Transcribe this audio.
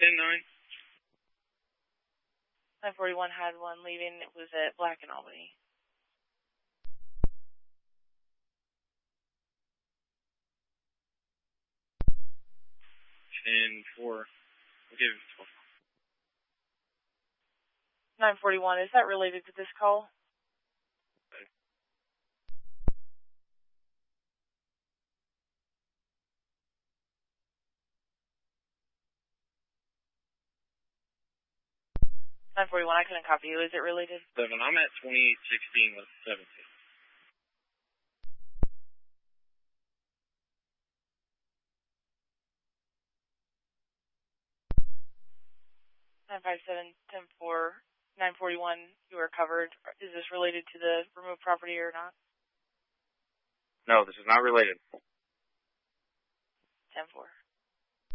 10-9. 941 had one leaving. It was at Black and Albany. 10-4. We'll give it 12. 941, is that related to this call? Okay. 941, I couldn't copy you. Is it related? 7. I'm at 2816 with 17. 957, 10-4, 941, you are covered. Is this related to the removed property or not? No, this is not related. 10-4.